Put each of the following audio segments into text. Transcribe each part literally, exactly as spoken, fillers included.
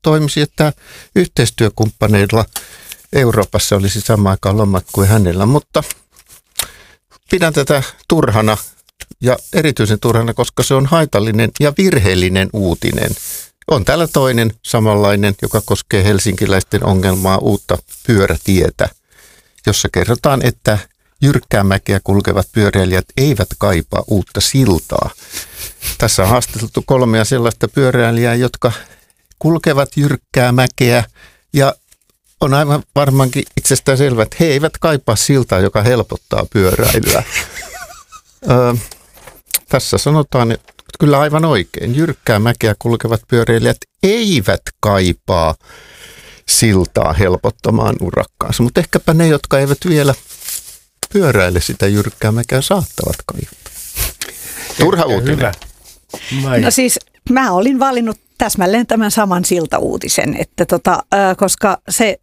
toimisi, että yhteistyökumppaneilla Euroopassa olisi samaan aikaan lomat kuin hänellä, mutta pidän tätä turhana ja erityisen turhana, koska se on haitallinen ja virheellinen uutinen. On täällä toinen samanlainen, joka koskee helsinkiläisten ongelmaa uutta pyörätietä, jossa kerrotaan, että jyrkkää mäkeä kulkevat pyöräilijät eivät kaipaa uutta siltaa. Tässä on haastateltu kolmea sellaista pyöräilijää, jotka kulkevat jyrkkää mäkeä ja on aivan varmaankin itsestään selvä, että he eivät kaipaa siltaa, joka helpottaa pyöräilyä. Öö, tässä sanotaan, että kyllä aivan oikein. Jyrkkää mäkeä kulkevat pyöräilijät eivät kaipaa siltaa helpottamaan urakkaansa, mutta ehkäpä ne, jotka eivät vielä pyöräile sitä jyrkkää mäkeä, saattavat kaipaa. Turha uutinen. No siis mä olin valinnut täsmälleen tämän saman siltauutisen, että tota, äh, koska se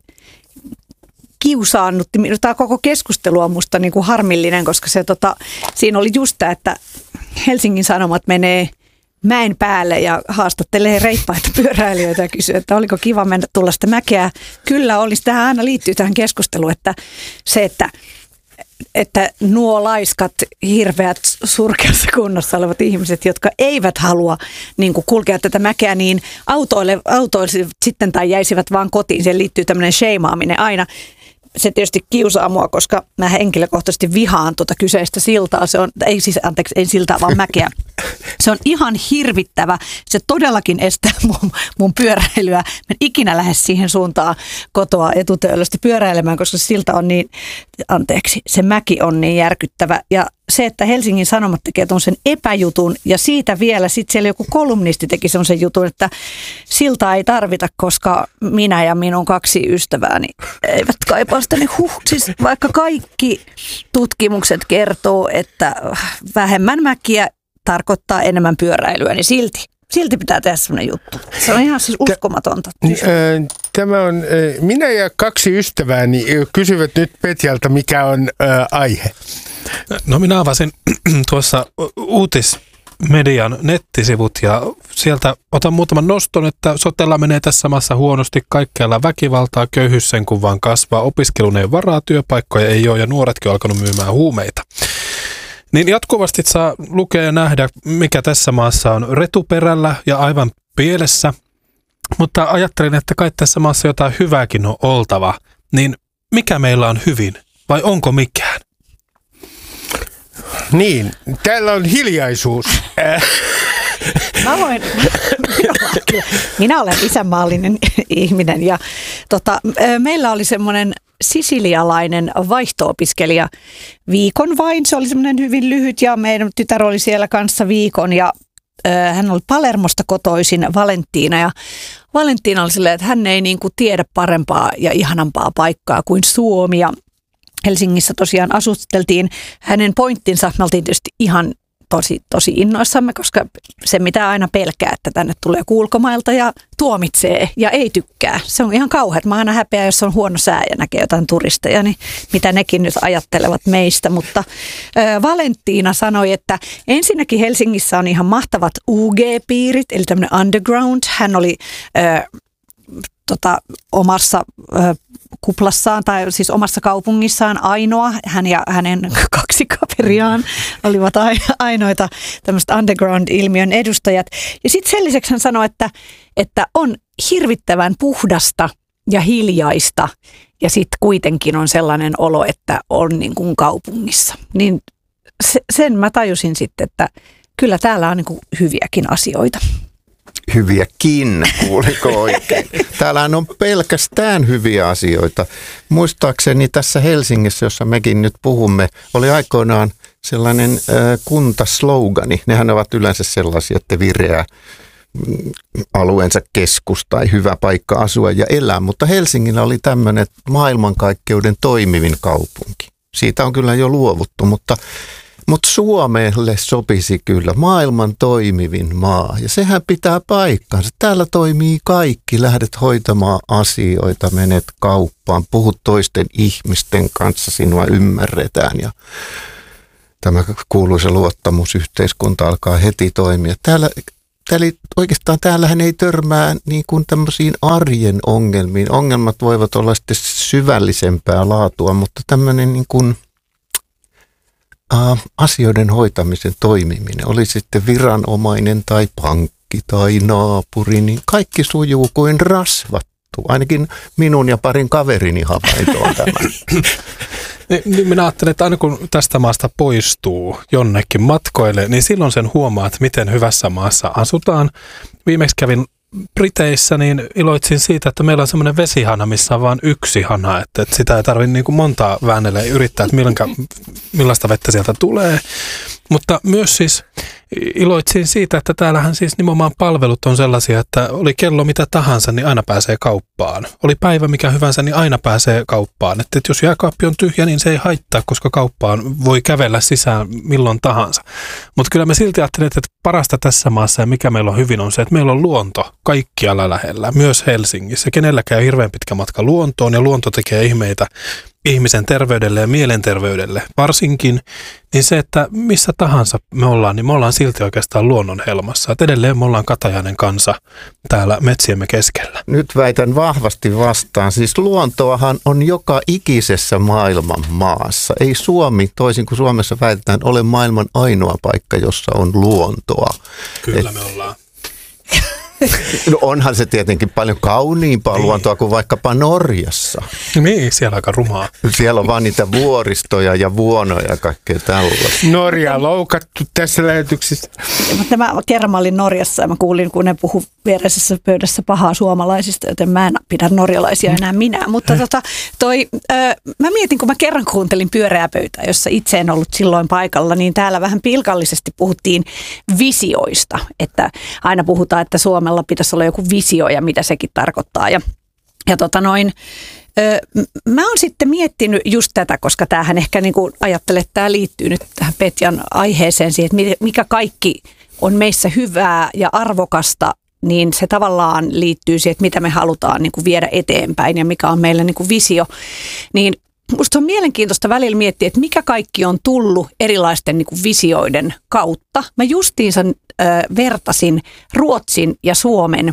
kiusaannutti, tämä koko keskustelu on musta niin kuin harmillinen, koska se, tota, siinä oli just tämä, että Helsingin Sanomat menee mäen päälle ja haastattelee reippaita pyöräilijöitä ja kysyy, että oliko kiva mennä tulla sitä mäkeä. Kyllä olisi, tähän aina liittyy tähän keskusteluun, että se, että että nuo laiskat, hirveät, surkeassa kunnossa olevat ihmiset, jotka eivät halua niin kuin kulkea tätä mäkeä, niin autoille, autoille sitten tai jäisivät vaan kotiin. Siihen liittyy tämmöinen sheimaaminen aina. Se tietysti kiusaa mua, koska mä henkilökohtaisesti vihaan tuota kyseistä siltaa. Se on, ei siis, anteeksi, ei siltaa, vaan mäkeä. Se on ihan hirvittävä. Se todellakin estää mun, mun pyöräilyä. Mä en ikinä lähde siihen suuntaan kotoa etutöölöstä pyöräilemään, koska se silta on niin, anteeksi, se mäki on niin järkyttävä. Ja se, että Helsingin Sanomat tekee sen epäjutun ja siitä vielä sitten siellä joku kolumnisti teki semmoisen jutun, että siltaa ei tarvita, koska minä ja minun kaksi ystävääni eivät kaipaa sitä. Niin huh, siis vaikka kaikki tutkimukset kertoo, että vähemmän mäkiä tarkoittaa enemmän pyöräilyä, niin silti. Silti pitää tehdä semmoinen juttu. Se on ihan siis uskomatonta. Tämä on, minä ja kaksi ystävääni kysyvät nyt Petjalta, mikä on ää, aihe. No minä avasin tuossa uutismedian nettisivut ja sieltä otan muutaman noston, että sotella menee tässä maassa huonosti, kaikkialla väkivaltaa, köyhyys sen kun vaan kasvaa, opiskelun ei varaa, työpaikkoja ei ole ja nuoretkin on alkanut myymään huumeita. Niin jatkuvasti saa lukea ja nähdä, mikä tässä maassa on retuperällä ja aivan pielessä, mutta ajattelin, että kai tässä maassa jotain hyvääkin on oltava, niin mikä meillä on hyvin vai onko mikään? Niin, täällä on hiljaisuus. Mä voin, minä olen isänmaallinen ihminen ja tota, meillä oli semmoinen sisilialainen vaihto-opiskelija viikon vain. Se oli semmoinen hyvin lyhyt ja meidän tytär oli siellä kanssa viikon ja äh, hän oli Palermosta kotoisin, Valentiina. Ja Valentiina oli silleen, että hän ei niin kuin tiedä parempaa ja ihanampaa paikkaa kuin Suomi. Ja Helsingissä tosiaan asusteltiin. Hänen pointtinsa, me oltiin tietysti ihan tosi, tosi innoissamme, koska se mitä aina pelkää, että tänne tulee ulkomailta ja tuomitsee ja ei tykkää. Se on ihan kauheat. Mä aina häpeä, jos on huono sää ja näkee jotain turisteja, niin mitä nekin nyt ajattelevat meistä. Mutta ö, Valentiina sanoi, että ensinnäkin Helsingissä on ihan mahtavat U G-piirit, eli tämmöinen underground. Hän oli ö, tota, omassa ö, kuplassaan tai siis omassa kaupungissaan ainoa. Hän ja hänen kaksi kaveriaan olivat ainoita tämmöistä underground-ilmiön edustajat. Ja sitten sen lisäksi hän sanoi, että, että on hirvittävän puhdasta ja hiljaista ja sitten kuitenkin on sellainen olo, että on niin kuin kaupungissa. Niin se, sen mä tajusin sitten, että kyllä täällä on niin kuin hyviäkin asioita. Hyviäkin, kuuliko oikein? Täällä on pelkästään hyviä asioita. Muistaakseni tässä Helsingissä, jossa mekin nyt puhumme, oli aikoinaan sellainen äh, kuntaslogani. Nehän ovat yleensä sellaisia, että vireä alueensa keskus tai hyvä paikka asua ja elää. Mutta Helsingillä oli tämmöinen maailmankaikkeuden toimivin kaupunki. Siitä on kyllä jo luovuttu, mutta Mutta Suomelle sopisi kyllä maailman toimivin maa ja sehän pitää paikkansa. Täällä toimii kaikki, lähdet hoitamaan asioita, menet kauppaan, puhut toisten ihmisten kanssa, sinua ymmärretään ja tämä kuuluisa luottamusyhteiskunta alkaa heti toimia. Täällä, eli oikeastaan täällähän ei törmää niin kuin tämmöisiin arjen ongelmiin. Ongelmat voivat olla sitten syvällisempää laatua, mutta tämmöinen niin kuin äh, asioiden hoitamisen toimiminen, oli sitten viranomainen tai pankki tai naapuri, niin kaikki sujuu kuin rasvattu. Ainakin minun ja parin kaverini havainto on tämä. Niin minä ajattelen, että aina kun tästä maasta poistuu jonnekin matkoille, niin silloin sen huomaa, että miten hyvässä maassa asutaan. Viimeksi kävin Briteissä, niin iloitsin siitä, että meillä on semmoinen vesihana, missä on vain yksi hana, että, että sitä ei tarvitse niin kuin montaa väännellä ja yrittää, että millenkä, millaista vettä sieltä tulee. Mutta myös siis iloitsin siitä, että täällähän siis nimenomaan palvelut on sellaisia, että oli kello mitä tahansa, niin aina pääsee kauppaan. Oli päivä mikä hyvänsä, niin aina pääsee kauppaan. Että, että jos jääkaappi on tyhjä, niin se ei haittaa, koska kauppaan voi kävellä sisään milloin tahansa. Mutta kyllä me silti ajattelin, että parasta tässä maassa ja mikä meillä on hyvin on se, että meillä on luonto kaikkialla lähellä, myös Helsingissä. Kenelläkään hirveän pitkä matka luontoon ja luonto tekee ihmeitä ihmisen terveydelle ja mielenterveydelle varsinkin, niin se, että missä tahansa me ollaan, niin me ollaan silti oikeastaan luonnon helmassa. Että edelleen me ollaan katajainen kansa täällä metsiemme keskellä. Nyt väitän vahvasti vastaan. Siis luontoahan on joka ikisessä maailman maassa. Ei Suomi, toisin kuin Suomessa väitetään, ole maailman ainoa paikka, jossa on luontoa. Kyllä Et, me ollaan. No onhan se tietenkin paljon kauniimpaa niin. luontoa kuin vaikkapa Norjassa. Niin, siellä aika rumaa. Siellä on vaan niitä vuoristoja ja vuonoja ja kaikkea tällaista. Norja loukattu tässä lähetyksessä. Mutta mä kerran mä olin Norjassa ja mä kuulin, kun ne puhu viereisessä pöydässä pahaa suomalaisista, joten mä en pidä norjalaisia enää minä. Mutta tota, toi, ö, mä mietin, kun mä kerran kuuntelin Pyöreää pöytää, jossa itse en ollut silloin paikalla, niin täällä vähän pilkallisesti puhuttiin visioista. Että aina puhutaan, että Suomella pitäisi olla joku visio ja mitä sekin tarkoittaa. Ja, ja tota noin, ö, mä oon sitten miettinyt just tätä, koska tämähän ehkä niin kuin ajattelee, että tämä liittyy nyt tähän Petjan aiheeseen siihen, että mikä kaikki on meissä hyvää ja arvokasta, niin se tavallaan liittyy siihen, että mitä me halutaan niin kuin viedä eteenpäin ja mikä on meille niin kuin visio. Niin musta on mielenkiintoista välillä miettiä, että mikä kaikki on tullut erilaisten niin kuin visioiden kautta. Mä justiinsa ö, vertasin Ruotsin ja Suomen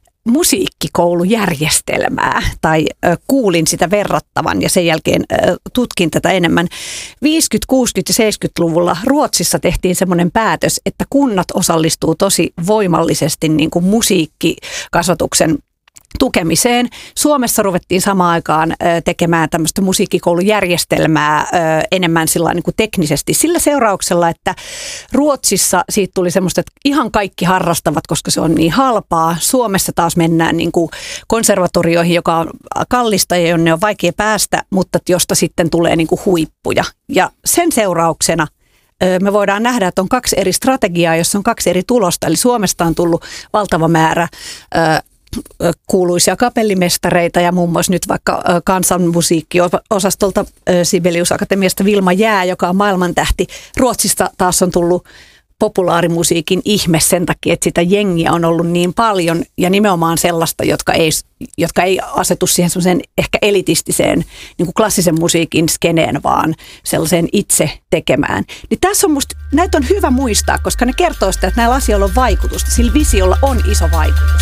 musiikkikoulujärjestelmää tai ö, kuulin sitä verrattavan ja sen jälkeen ö, tutkin tätä enemmän. viisikymmentä-, kuusikymmentä- ja seitsemänkymmentäluvulla Ruotsissa tehtiin semmoinen päätös, että kunnat osallistuu tosi voimallisesti niin kuin musiikkikasvatuksen tukemiseen. Suomessa ruvettiin samaan aikaan tekemään tämmöistä musiikkikoulujärjestelmää enemmän sillä niin kuin teknisesti sillä seurauksella, että Ruotsissa siitä tuli semmoista, että ihan kaikki harrastavat, koska se on niin halpaa. Suomessa taas mennään niin kuin konservatorioihin, joka on kallista ja jonne on vaikea päästä, mutta josta sitten tulee niin kuin huippuja. Ja sen seurauksena me voidaan nähdä, että on kaksi eri strategiaa, jossa on kaksi eri tulosta. Eli Suomesta on tullut valtava määrä kuuluisia kapellimestareita ja muun muassa nyt vaikka kansanmusiikkiosastolta Sibelius Akatemiasta Vilma Jää, joka on maailmantähti. Ruotsista taas on tullut populaarimusiikin ihme sen takia, että sitä jengiä on ollut niin paljon ja nimenomaan sellaista, jotka ei, jotka ei asetu siihen semmoiseen ehkä elitistiseen niin kuin klassisen musiikin skeneen, vaan sellaiseen itse tekemään. Niin tässä on musta, näitä on hyvä muistaa, koska ne kertoo sitä, että näillä asioilla on vaikutusta. Sillä visiolla on iso vaikutus.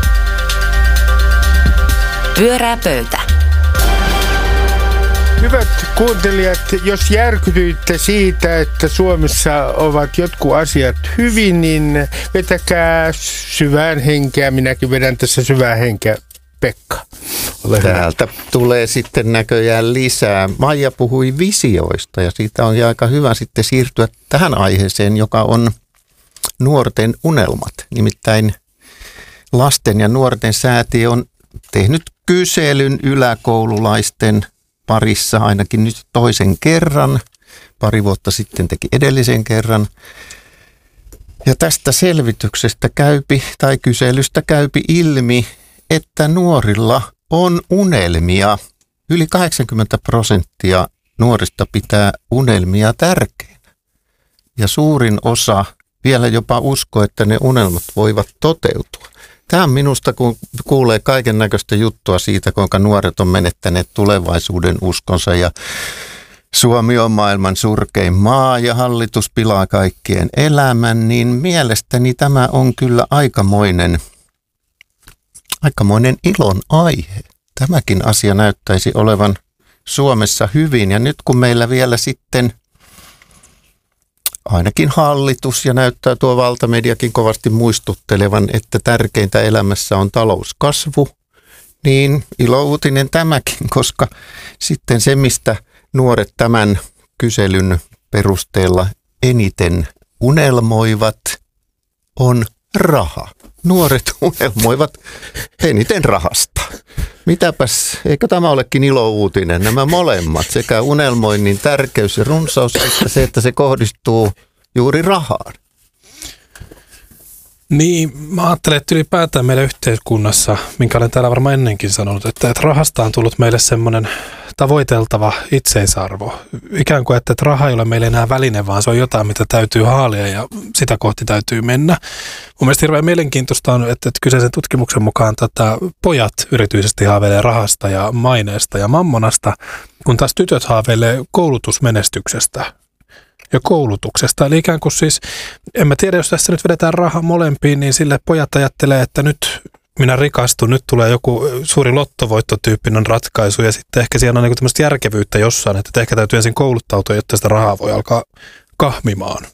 Pyörää pöytä. Hyvät kuuntelijat, jos järkytyitte siitä, että Suomessa ovat jotkut asiat hyvin, niin vetäkää syvään henkeä. Minäkin vedän tässä syvää henkeä. Pekka, ole hyvä. Täältä tulee sitten näköjään lisää. Maija puhui visioista ja siitä on aika hyvä sitten siirtyä tähän aiheeseen, joka on nuorten unelmat. Nimittäin lasten ja nuorten säätiö on tehnyt kyselyn yläkoululaisten parissa ainakin nyt toisen kerran. Pari vuotta sitten teki edellisen kerran. Ja tästä selvityksestä käypi tai kyselystä käypi ilmi, että nuorilla on unelmia. Yli kahdeksankymmentä prosenttia nuorista pitää unelmia tärkeinä. Ja suurin osa vielä jopa uskoo, että ne unelmat voivat toteutua. Tämä on minusta, kun kuulee kaiken näköistä juttua siitä, kuinka nuoret on menettäneet tulevaisuuden uskonsa ja Suomi on maailman surkein maa ja hallitus pilaa kaikkien elämän, niin mielestäni tämä on kyllä aikamoinen, aikamoinen ilon aihe. Tämäkin asia näyttäisi olevan Suomessa hyvin ja nyt kun meillä vielä sitten ainakin hallitus ja näyttää tuo valtamediakin kovasti muistuttelevan, että tärkeintä elämässä on talouskasvu, niin ilouutinen tämäkin, koska sitten se, mistä nuoret tämän kyselyn perusteella eniten unelmoivat, on raha. Nuoret unelmoivat eniten rahasta. Mitäpäs, eikö tämä olekin ilouutinen? Nämä molemmat, sekä unelmoinnin tärkeys ja runsaus, että se, että se kohdistuu juuri rahaan. Niin, mä ajattelen, että ylipäätään meidän yhteiskunnassa, minkä olen täällä varmaan ennenkin sanonut, että, että rahasta on tullut meille semmoinen tavoiteltava itseisarvo. Ikään kuin, että, että raha ei ole meille enää väline, vaan se on jotain, mitä täytyy haalia ja sitä kohti täytyy mennä. Mun mielestä hirveän mielenkiintoista on, että, että kyseisen tutkimuksen mukaan tätä pojat erityisesti haaveilee rahasta ja maineesta ja mammonasta, kun taas tytöt haaveilee koulutusmenestyksestä ja koulutuksesta. Eli ikään kuin siis, en mä tiedä, jos tässä nyt vedetään raha molempiin, niin sille pojat ajattelee, että nyt minä rikastun, nyt tulee joku suuri lottovoittotyyppinen ratkaisu ja sitten ehkä siellä on niin tämmöistä järkevyyttä jossain, että ehkä täytyy ensin kouluttautua, jotta sitä rahaa voi alkaa kahmimaan.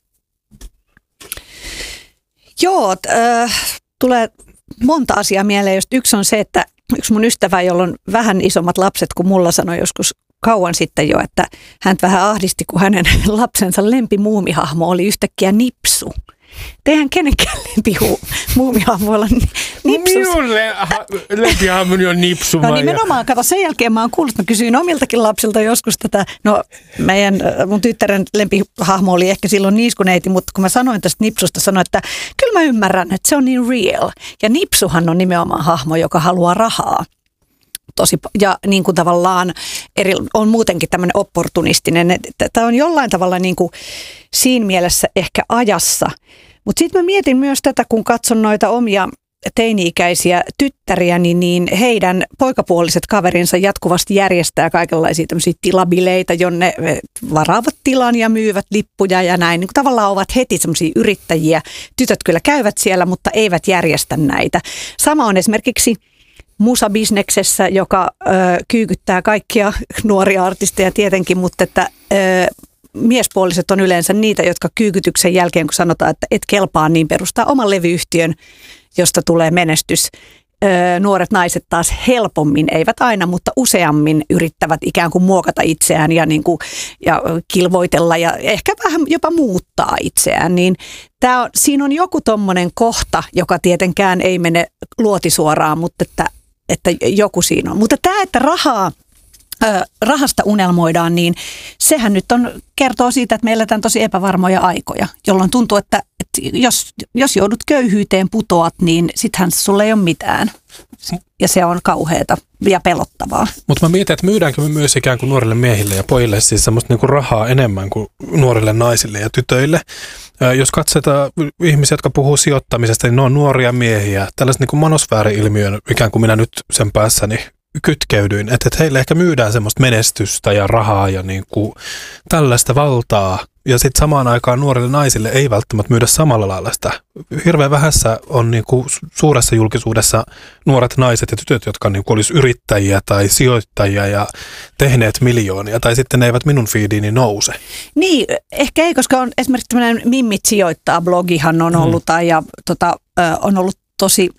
Joo, äh, tulee monta asiaa mieleen. Just yksi on se, että yksi mun ystävä, jolla on vähän isommat lapset kuin mulla, sanoi joskus kauan sitten jo, että hän vähän ahdisti, kun hänen lapsensa lempimuumihahmo oli yhtäkkiä Nipsu. Eihän kenenkään lempimuumihahmo olla Nipsu. Minulle lempihahmoni on Nipsu. No nimenomaan, kato, sen jälkeen mä oon kuullut, mä kysyin omiltakin lapsilta joskus tätä, no meidän, mun tyttären lempihahmo oli ehkä silloin Niiskuneiti, mutta kun mä sanoin tästä Nipsusta, sanoin, että kyllä mä ymmärrän, että se on niin real. Ja Nipsuhan on nimenomaan hahmo, joka haluaa rahaa. Tosi, ja niin kuin tavallaan eri, on muutenkin tämmöinen opportunistinen. Tämä on jollain tavalla niin kuin siinä mielessä ehkä ajassa. Mutta sitten mä mietin myös tätä, kun katson noita omia teini-ikäisiä tyttäriäni, niin heidän poikapuoliset kaverinsa jatkuvasti järjestää kaikenlaisia tämmöisiä tilabileitä, jonne varaavat tilan ja myyvät lippuja ja näin. Niin kuin tavallaan ovat heti semmoisia yrittäjiä. Tytöt kyllä käyvät siellä, mutta eivät järjestä näitä. Sama on esimerkiksi musabisneksessä, joka ö, kyykyttää kaikkia nuoria artisteja tietenkin, mutta että ö, miespuoliset on yleensä niitä, jotka kyykytyksen jälkeen, kun sanotaan, että et kelpaa, niin perustaa oman levyyhtiön, josta tulee menestys. Ö, nuoret naiset taas helpommin, eivät aina, mutta useammin yrittävät ikään kuin muokata itseään ja, niin kuin, ja kilvoitella ja ehkä vähän jopa muuttaa itseään. Niin tää on, siinä on joku tommonen kohta, joka tietenkään ei mene luotisuoraan, mutta että että joku siinä on. Mutta tämä, että rahaa, äh, rahasta unelmoidaan, niin sehän nyt on, kertoo siitä, että me eletään tosi epävarmoja aikoja, jolloin tuntuu, että, että jos, jos joudut köyhyyteen putoat, niin sittenhän sulla ei ole mitään. Ja se on kauheata ja pelottavaa. Mutta mä mietin, että myydäänkö me myös ikään kuin nuorille miehille ja pojille siis semmoista niinku rahaa enemmän kuin nuorille naisille ja tytöille. Ää, jos katsotaan ihmisiä, jotka puhuu sijoittamisesta, niin ne on nuoria miehiä. Tällaisen niin manosfääri-ilmiön ikään kuin minä nyt sen päässäni kytkeydyin, että, että heille ehkä myydään semmoista menestystä ja rahaa ja niin kuin tällaista valtaa. Ja sitten samaan aikaan nuorille naisille ei välttämättä myydä samalla lailla sitä. Hirveän vähässä on niin kuin suuressa julkisuudessa nuoret naiset ja tytöt, jotka niin kuin olisi yrittäjiä tai sijoittajia ja tehneet miljoonia. Tai sitten ne eivät minun feediini nouse. Niin, ehkä ei, koska on esimerkiksi tämmöinen Mimmit sijoittaa blogihan on ollut, hmm. ja tota, on ollut tosi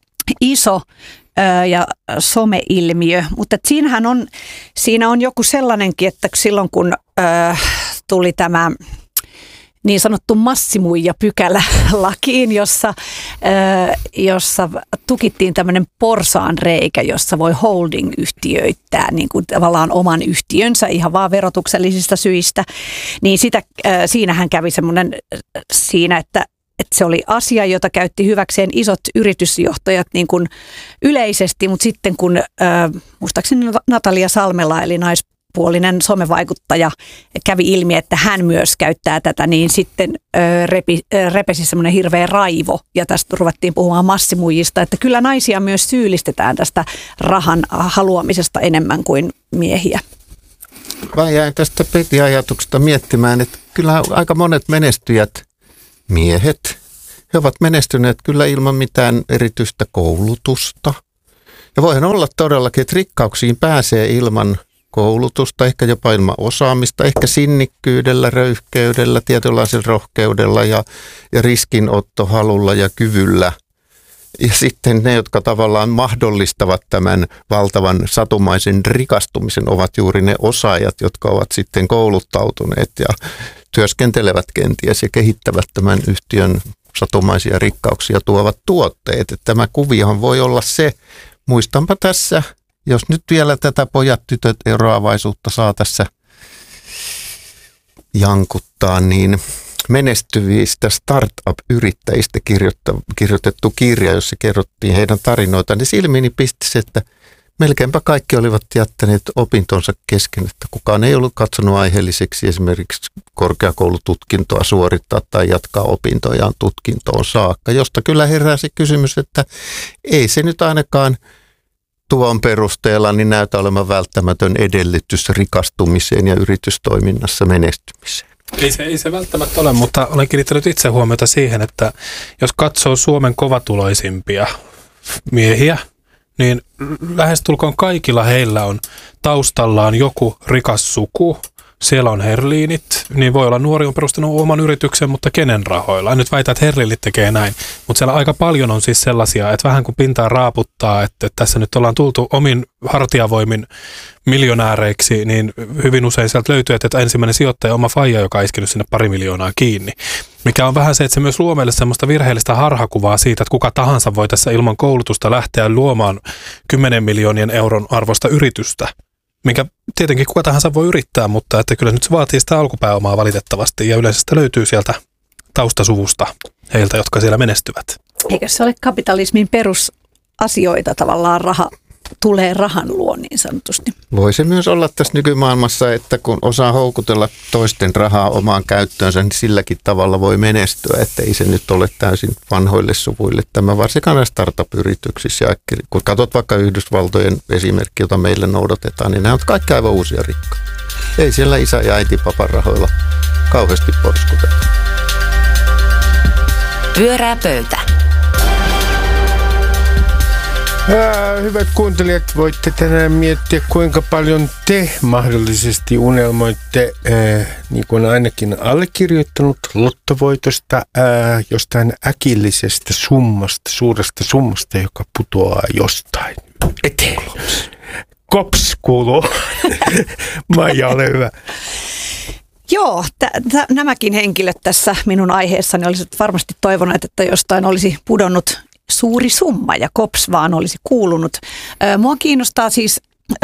iso ja someilmiö, mutta siinähän on, siinä on joku sellainenkin, että silloin kun äh, tuli tämä niin sanottu massimuija-pykälä lakiin, jossa, äh, jossa tukittiin tämmöinen porsaanreikä, jossa voi holding-yhtiöittää niin kuin tavallaan oman yhtiönsä ihan vaan verotuksellisista syistä, niin sitä, äh, siinähän kävi semmoinen siinä, että että se oli asia, jota käytti hyväkseen isot yritysjohtajat niin kuin yleisesti, mutta sitten kun äh, muistaakseni Natalia Salmela, eli naispuolinen somevaikuttaja, kävi ilmi, että hän myös käyttää tätä, niin sitten äh, repi, äh, repesi semmoinen hirveä raivo, ja tästä ruvettiin puhumaan massimuijista, että kyllä naisia myös syyllistetään tästä rahan haluamisesta enemmän kuin miehiä. mä jäin tästä petiajatuksesta miettimään, että kyllä aika monet menestyjät miehet, he ovat menestyneet kyllä ilman mitään erityistä koulutusta. Ja voihan olla todellakin, että rikkauksiin pääsee ilman koulutusta, ehkä jopa ilman osaamista, ehkä sinnikkyydellä, röyhkeydellä, tietynlaisella rohkeudella ja, ja riskinottohalulla ja kyvyllä. Ja sitten ne, jotka tavallaan mahdollistavat tämän valtavan satumaisen rikastumisen, ovat juuri ne osaajat, jotka ovat sitten kouluttautuneet ja työskentelevät kenties ja kehittävät tämän yhtiön satumaisia rikkauksia tuovat tuotteet. Että tämä kuviohan voi olla se, muistanpa tässä, jos nyt vielä tätä pojat-tytöt eroavaisuutta saa tässä jankuttaa, niin menestyvistä startup-yrittäjistä kirjoitettu kirja, jossa kerrottiin heidän tarinoitaan, niin silmiini pisti se, että melkeinpä kaikki olivat jättäneet opintonsa kesken, että kukaan ei ollut katsonut aiheelliseksi esimerkiksi korkeakoulututkintoa suorittaa tai jatkaa opintojaan tutkintoon saakka, josta kyllä heräsi kysymys, että ei se nyt ainakaan tuon perusteella niin näytä olevan välttämätön edellytys rikastumiseen ja yritystoiminnassa menestymiseen. Ei se, ei se välttämättä ole, mutta olen kiinnittänyt itse huomiota siihen, että jos katsoo Suomen kovatuloisimpia miehiä, niin lähestulkoon kaikilla heillä on taustallaan joku rikas suku. Siellä on herliinit, niin voi olla nuori on perustanut oman yrityksen, mutta kenen rahoilla? En nyt väitä, että herliinit tekee näin, mutta siellä aika paljon on siis sellaisia, että vähän kun pintaa raaputtaa, että tässä nyt ollaan tultu omin hartiavoimin miljonääreiksi, niin hyvin usein sieltä löytyy, että ensimmäinen sijoittaja on oma faija, joka on iskenyt sinne pari miljoonaa kiinni. Mikä on vähän se, että se myös luo meille semmoista virheellistä harhakuvaa siitä, että kuka tahansa voi tässä ilman koulutusta lähteä luomaan kymmenen miljoonien euron arvosta yritystä. Minkä tietenkin kuka tahansa voi yrittää, mutta että kyllä nyt se vaatii sitä alkupääomaa valitettavasti ja yleensä sitä löytyy sieltä taustasuvusta heiltä, jotka siellä menestyvät. Eikö se ole kapitalismin perusasioita tavallaan raha? Tulee rahan luo niin sanotusti. Voi se myös olla tässä nykymaailmassa, että kun osaa houkutella toisten rahaa omaan käyttöönsä, niin silläkin tavalla voi menestyä, että ei se nyt ole täysin vanhoille suvuille. Tämä varsinkaan näissä startup-yrityksissä. Ja kun katsot vaikka Yhdysvaltojen esimerkki, jota meille noudatetaan, niin nämä on kaikki aivan uusia rikkaita. Ei siellä isä ja äiti papan rahoilla kauheasti porskuteta. Pyörää pöytä. Hyvät kuuntelijat, voitte tänään miettiä, kuinka paljon te mahdollisesti unelmoitte, äh, niin kuin ainakin allekirjoittanut lottovoitosta, äh, jostain äkillisestä summasta, suuresta summasta, joka putoaa jostain eteen. Kops, Kops kuuluu. Maija, ole hyvä. Joo, t- t- nämäkin henkilöt tässä minun aiheessani olisivat varmasti toivoneet, että jostain olisi pudonnut suuri summa ja Kops vaan olisi kuulunut. Mua kiinnostaa siis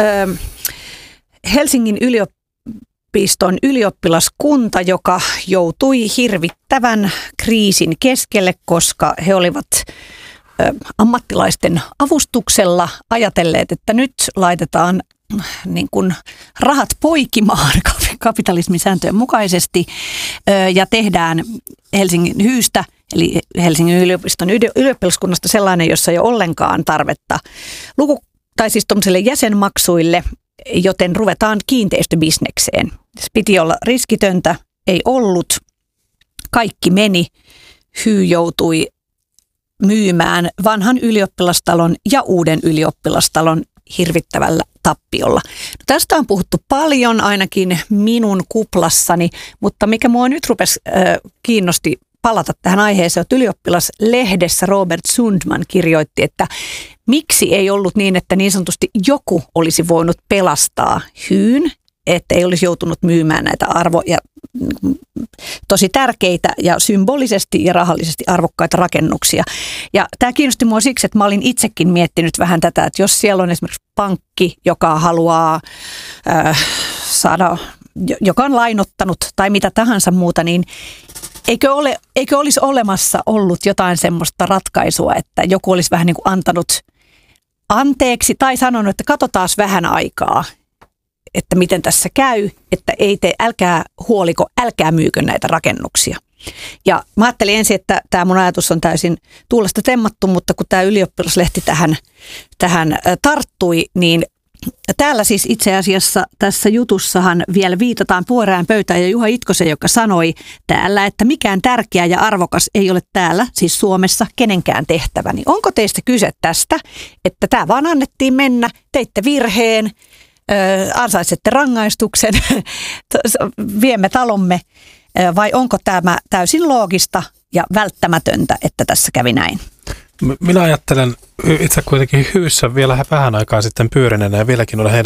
Helsingin yliopiston ylioppilaskunta, joka joutui hirvittävän kriisin keskelle, koska he olivat ammattilaisten avustuksella ajatelleet, että nyt laitetaan niin kuin rahat poikimaan kapitalismin sääntöjen mukaisesti ja tehdään Helsingin hyystä, eli Helsingin yliopiston ylioppilaskunnasta sellainen, jossa ei ole ollenkaan tarvetta luku, tai siis tuollaisille jäsenmaksuille, joten ruvetaan kiinteistöbisnekseen. Se piti olla riskitöntä, ei ollut. Kaikki meni. Hyy joutui myymään vanhan ylioppilastalon ja uuden ylioppilastalon hirvittävällä tappiolla. No, tästä on puhuttu paljon ainakin minun kuplassani, mutta mikä mua nyt rupesi äh, kiinnosti palata tähän aiheeseen, että ylioppilaslehdessä Robert Sundman kirjoitti, että miksi ei ollut niin, että niin sanotusti joku olisi voinut pelastaa Hyyn, että ei olisi joutunut myymään näitä arvoja, tosi tärkeitä ja symbolisesti ja rahallisesti arvokkaita rakennuksia. Ja tämä kiinnosti minua siksi, että mä olin itsekin miettinyt vähän tätä, että jos siellä on esimerkiksi pankki, joka haluaa äh, saada, joka on lainottanut tai mitä tahansa muuta, niin eikö, ole, eikö olisi olemassa ollut jotain semmoista ratkaisua, että joku olisi vähän niin kuin antanut anteeksi tai sanonut, että katsotaan vähän aikaa, että miten tässä käy, että ei te, älkää huoliko, älkää myykö näitä rakennuksia. Ja mä ajattelin ensin, että tämä mun ajatus on täysin tuulesta temmattu, mutta kun tämä ylioppilaslehti tähän, tähän tarttui, niin täällä siis itse asiassa tässä jutussahan vielä viitataan pyöreään pöytään ja Juha Itkosen, joka sanoi täällä, että mikään tärkeä ja arvokas ei ole täällä, siis Suomessa, kenenkään tehtävä. Niin onko teistä kyse tästä, että tämä vaan annettiin mennä, teitte virheen, ö, ansaitsette rangaistuksen, viemme talomme, ö, vai onko tämä täysin loogista ja välttämätöntä, että tässä kävi näin? Minä ajattelen itse kuitenkin hyvissä vielä vähän aikaa sitten pyörineenä ja vieläkin olen